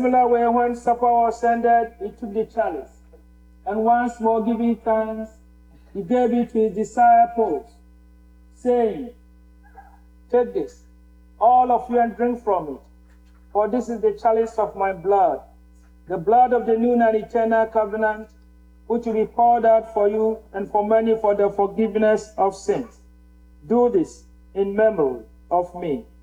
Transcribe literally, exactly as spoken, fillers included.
Similar way, when supper was ended, he took the chalice, and once more giving thanks, he gave it to his disciples, saying, "Take this, all of you, and drink from it, for this is the chalice of my blood, the blood of the new and eternal covenant, which will be poured out for you and for many for the forgiveness of sins. Do this in memory of me."